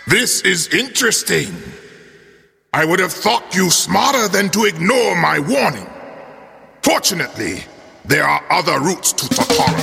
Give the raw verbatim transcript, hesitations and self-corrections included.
This is interesting. I would have thought you smarter than to ignore my warning. Fortunately, there are other routes to Takara.